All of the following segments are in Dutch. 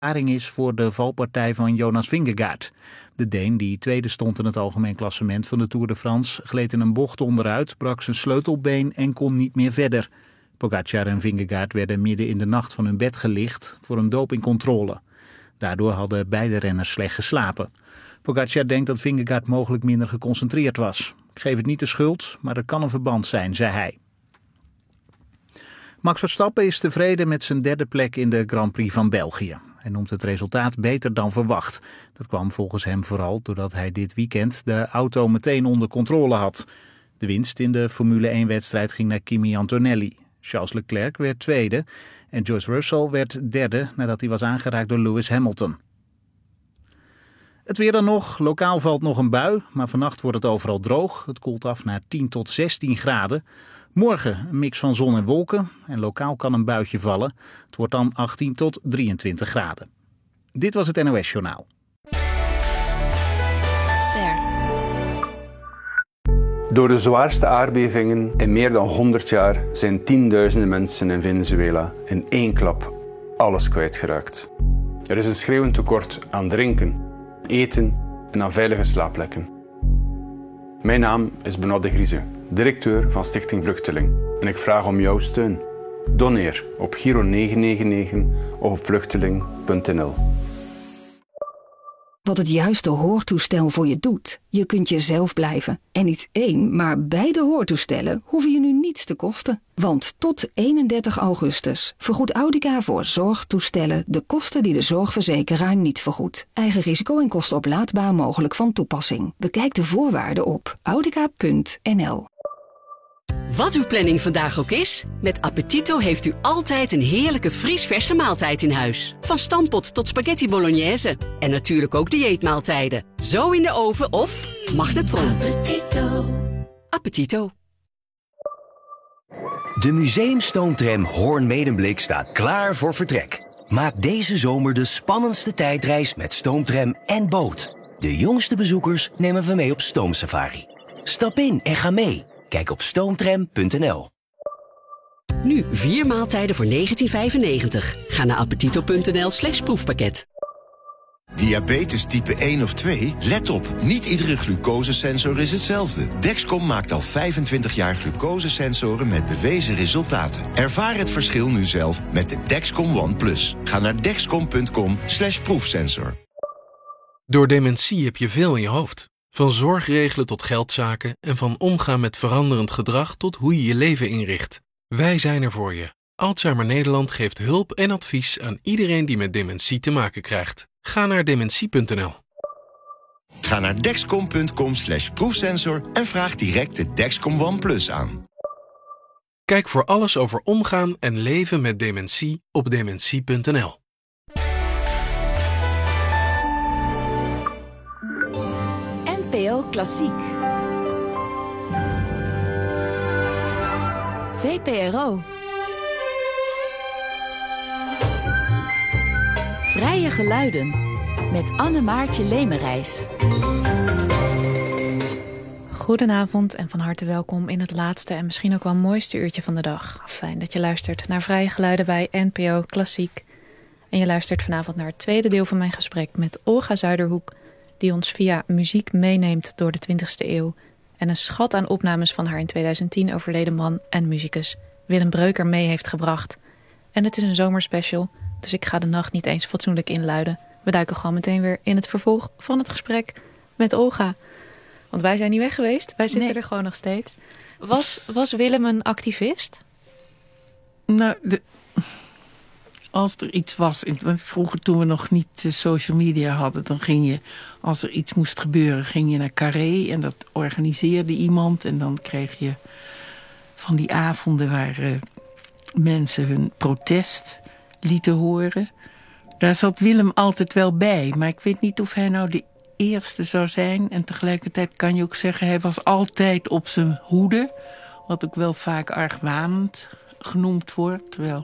is voor de valpartij van Jonas Vingegaard. De Deen, die tweede stond in het algemeen klassement van de Tour de France, gleed in een bocht onderuit, brak zijn sleutelbeen en kon niet meer verder. Pogačar en Vingegaard werden midden in de nacht van hun bed gelicht voor een dopingcontrole. Daardoor hadden beide renners slecht geslapen. Pogačar denkt dat Vingegaard mogelijk minder geconcentreerd was. Ik geef het niet de schuld, maar er kan een verband zijn, zei hij. Max Verstappen is tevreden met zijn derde plek in de Grand Prix van België. Hij noemt het resultaat beter dan verwacht. Dat kwam volgens hem vooral doordat hij dit weekend de auto meteen onder controle had. De winst in de Formule 1-wedstrijd ging naar Kimi Antonelli. Charles Leclerc werd tweede en George Russell werd derde nadat hij was aangeraakt door Lewis Hamilton. Het weer dan nog. Lokaal valt nog een bui, maar vannacht wordt het overal droog. Het koelt af naar 10 tot 16 graden. Morgen een mix van zon en wolken en lokaal kan een buitje vallen. Het wordt dan 18 tot 23 graden. Dit was het NOS Journaal. Ster. Door de zwaarste aardbevingen in meer dan 100 jaar zijn tienduizenden mensen in Venezuela in één klap alles kwijtgeraakt. Er is een schreeuwend tekort aan drinken, eten en aan veilige slaapplekken. Mijn naam is Benoît de Grieze, directeur van Stichting Vluchteling. En ik vraag om jouw steun. Doneer op Giro 999 of op vluchteling.nl. Wat het juiste hoortoestel voor je doet. Je kunt jezelf blijven. En niet één, maar beide hoortoestellen hoeven je nu niets te kosten. Want tot 31 augustus vergoedt Audica voor zorgtoestellen de kosten die de zorgverzekeraar niet vergoedt. Eigen risico en kostenoplaadbaar mogelijk van toepassing. Bekijk de voorwaarden op audica.nl. Wat uw planning vandaag ook is, met Appetito heeft u altijd een heerlijke vriesverse maaltijd in huis. Van stampot tot spaghetti bolognese. En natuurlijk ook dieetmaaltijden. Zo in de oven of magnetron. Appetito. Appetito. De museumstoomtram Hoorn-Medemblik staat klaar voor vertrek. Maak deze zomer de spannendste tijdreis met stoomtram en boot. De jongste bezoekers nemen we mee op stoomsafari. Stap in en ga mee. Kijk op stoomtram.nl. Nu 4 maaltijden voor €19,95. Ga naar appetito.nl/proefpakket. Diabetes type 1 of 2? Let op, niet iedere glucosesensor is hetzelfde. Dexcom maakt al 25 jaar glucosesensoren met bewezen resultaten. Ervaar het verschil nu zelf met de Dexcom ONE+. Ga naar dexcom.com/proefsensor. Door dementie heb je veel in je hoofd. Van zorg regelen tot geldzaken en van omgaan met veranderend gedrag tot hoe je je leven inricht. Wij zijn er voor je. Alzheimer Nederland geeft hulp en advies aan iedereen die met dementie te maken krijgt. Ga naar dementie.nl. Ga naar dexcom.com/proefsensor en vraag direct de Dexcom ONE+ aan. Kijk voor alles over omgaan en leven met dementie op dementie.nl. NPO Klassiek. VPRO. Vrije geluiden met Anne-Maartje Lemerijs. Goedenavond en van harte welkom in het laatste en misschien ook wel mooiste uurtje van de dag. Fijn dat je luistert naar Vrije Geluiden bij NPO Klassiek. En je luistert vanavond naar het tweede deel van mijn gesprek met Olga Zuiderhoek, die ons via muziek meeneemt door de 20e eeuw en een schat aan opnames van haar in 2010 overleden man en muzikus Willem Breuker mee heeft gebracht. En het is een zomerspecial, dus ik ga de nacht niet eens fatsoenlijk inluiden. We duiken gewoon meteen weer in het vervolg van het gesprek met Olga. Want wij zijn niet weg geweest, wij zitten er gewoon nog steeds. Was Willem een activist? Nou, als er iets was, vroeger toen we nog niet social media hadden, dan ging je, als er iets moest gebeuren, ging je naar Carré en dat organiseerde iemand. En dan kreeg je van die avonden waar mensen hun protest lieten horen. Daar zat Willem altijd wel bij, maar ik weet niet of hij nou de eerste zou zijn. En tegelijkertijd kan je ook zeggen, hij was altijd op zijn hoede, wat ook wel vaak argwanend genoemd wordt, terwijl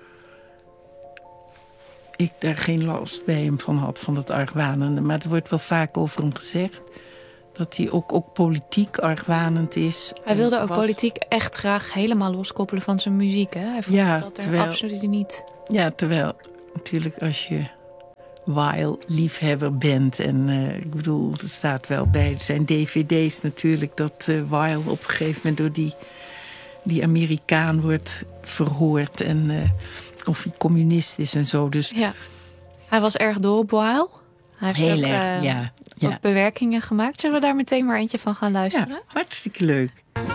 ik daar geen last bij hem van had, van dat argwanende. Maar er wordt wel vaak over hem gezegd dat hij ook politiek argwanend is. Hij wilde ook politiek echt graag helemaal loskoppelen van zijn muziek, hè? Hij vond dat er absoluut niet. Ja, terwijl natuurlijk als je Weil-liefhebber bent. En ik bedoel, er staat wel bij zijn dvd's natuurlijk... dat Weil op een gegeven moment door die Amerikaan wordt verhoord. En of hij communist is en zo. Dus Ja. Hij was erg dol op Weil. Hij heeft heel ook, erg, ja. ook bewerkingen gemaakt. Zullen we daar meteen maar eentje van gaan luisteren? Ja, hartstikke leuk.